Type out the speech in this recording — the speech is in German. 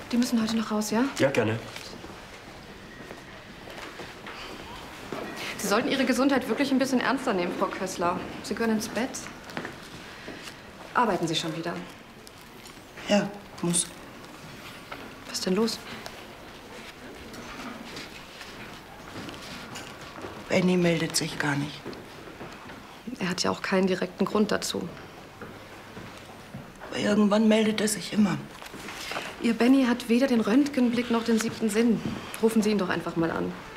Die müssen heute noch raus, ja? Ja, gerne. Sie sollten Ihre Gesundheit wirklich ein bisschen ernster nehmen, Frau Kössler. Sie können ins Bett. Arbeiten Sie schon wieder? Ja, muss. Was ist denn los? Benny meldet sich gar nicht. Er hat ja auch keinen direkten Grund dazu. Aber irgendwann meldet er sich immer. Ihr Benny hat weder den Röntgenblick noch den 7. Sinn. Rufen Sie ihn doch einfach mal an.